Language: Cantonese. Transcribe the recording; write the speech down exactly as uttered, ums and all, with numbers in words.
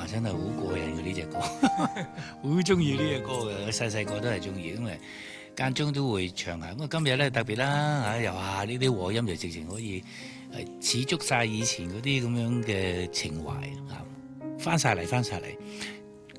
哇！真係好過癮嘅呢隻歌，好中意呢隻歌嘅，細細個都係中意，因為間中都會唱下。咁啊，今日咧特別啦嚇，又話呢啲和音就直情可以誒似足晒以前嗰啲咁樣嘅情懷啊，翻晒嚟，翻晒嚟。